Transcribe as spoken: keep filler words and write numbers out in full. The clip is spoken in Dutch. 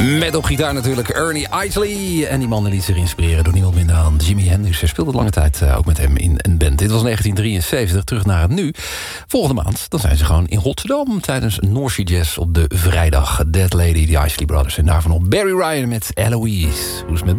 Met op gitaar natuurlijk Ernie Isley. En die man liet zich inspireren door niemand minder dan Jimi Hendrix. Hij speelde lange tijd uh, ook met hem in een band. Dit was negentien drieënzeventig, terug naar het nu. Volgende maand, dan zijn ze gewoon in Rotterdam... tijdens North Sea Jazz op de vrijdag. Dead Lady, de Isley Brothers. En daarvan op Barry Ryan met Eloise. Hoe is het met